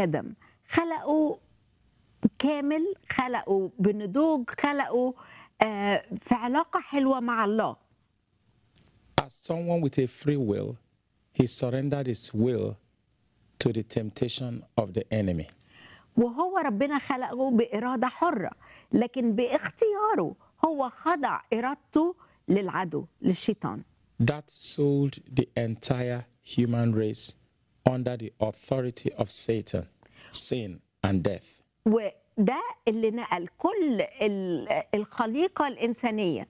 آدم خلقوا كامل، خلقوا بنضوج، خلقوا في علاقة حلوة مع الله. As someone with a free will, he surrendered his will to the temptation of the enemy. وهو ربنا خلقه بإرادة حرة، لكن باختياره هو خضع إرادته للعدو، للشيطان. That sold the entire human race under the authority of Satan, sin, and death. وده اللي نقل كل الخليقة الإنسانية،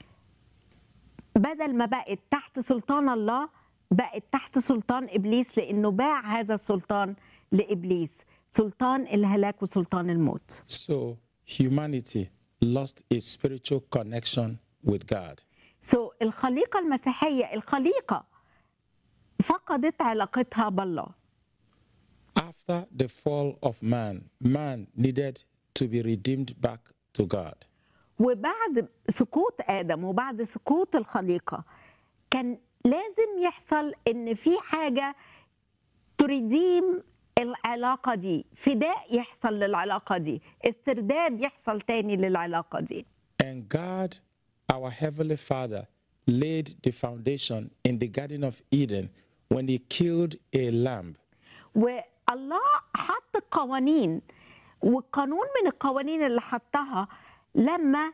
بدل ما بقت تحت سلطان الله بقت تحت سلطان إبليس، لأنه باع هذا السلطان لإبليس، سلطان الهلاك وسلطان الموت. So humanity lost its spiritual connection with God. الخليقة المسيحية، الخليقة فقدت علاقتها بالله. After the fall of man needed to be redeemed back to God. وبعد سقوط آدم وبعد سقوط الخليقة كان لازم يحصل إن في حاجة تريديم العلاقة دي، فداء يحصل للعلاقة دي، استرداد يحصل تاني للعلاقة دي. And God, our Heavenly Father, laid the foundation in the Garden of Eden when he killed a lamb. والله حط قوانين، والقانون من القوانين اللي حطها لما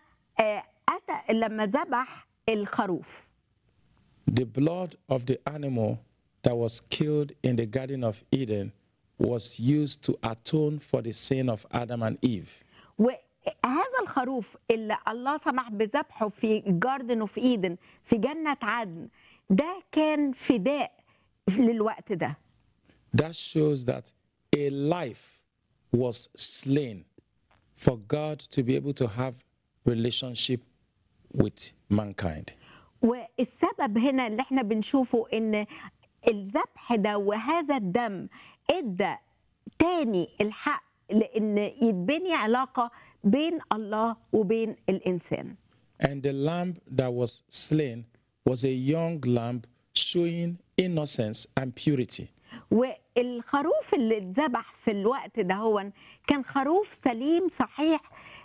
ذبح الخروف. The blood of the animal that was killed in the Garden of Eden was used to atone for the sin of Adam and Eve. وهذا الخروف اللي الله سمح بذبحه في جاردن اوف ايدن، في جنة عدن، ده كان فداء للوقت ده. That shows that a life was slain for God to be able to have relationship with mankind. والسبب هنا اللي احنا بنشوفه ان الذبح ده وهذا الدم ادى تاني الحق لان يتبني علاقة بين الله وبين الانسان. And the lamb that was slain was a young lamb showing innocence and purity. والخروف اللي اتذبح في الوقت ده هو كان خروف سليم صحيح،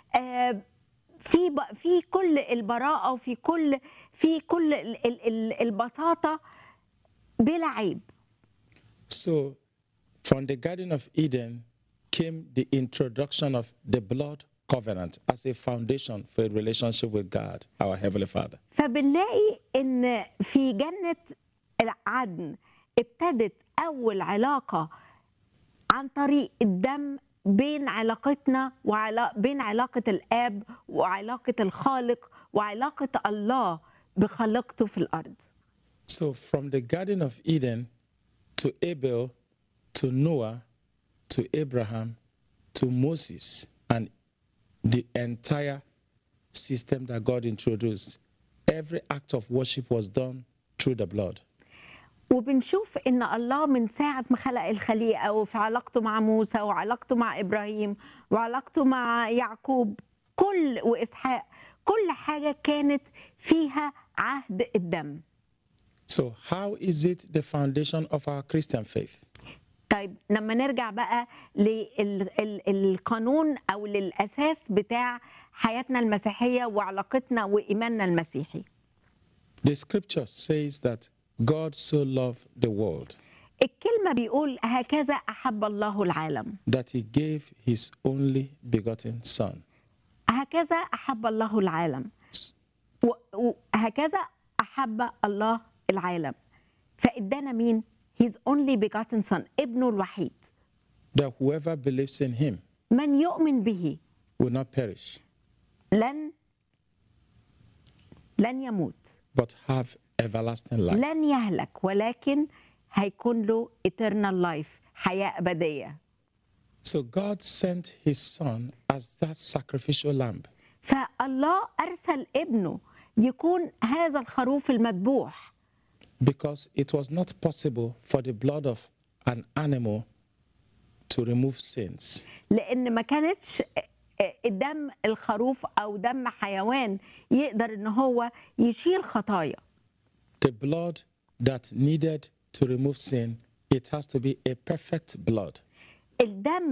في كل البراءة وفي كل البساطة بلا عيب. So from the Garden of Eden came the introduction of the blood covenant as a foundation for a relationship with God, our Heavenly Father. فبنلاقي ان في جنة عدن ابتدت أول علاقة عن طريق الدم بين علاقتنا بين علاقة الآب وعلاقة الخالق وعلاقة الله بخلقته في الأرض. So from the Garden of Eden to Abel, to Noah, to Abraham, to Moses, and the entire system that God introduced, every act of worship was done through the blood. وبنشوف ان الله من ساعه ما خلق الخليقه وفي علاقته مع موسى وعلاقته مع ابراهيم وعلاقته مع يعقوب واسحاق، كل حاجه كانت فيها عهد الدم. So how is it the foundation of our Christian faith? طيب لما نرجع بقى للقانون او للاساس بتاع حياتنا المسيحيه وعلاقتنا وايماننا المسيحي. The scripture says that God so loved the world الكلمة بيقول هكذا أحب الله العالم that he gave his only begotten son. هكذا أحب الله العالم وهكذا أحب الله العالم فإدانا مين؟ his only begotten son، ابنه الوحيد. That whoever believes in him من يؤمن به will not perish لن يموت but have everlasting life. لن يهلك ولكن هيكون له eternal life، حياة أبدية. So God sent his son as that sacrificial lamb. فالله أرسل ابنه يكون هذا الخروف المذبوح. Because it was not possible for the blood of an animal to remove sins. لأن ما كانتش دم الخروف أو دم حيوان يقدر إن هو يشيل خطايا. The blood that needed to remove sin, it has to be a perfect blood. الدم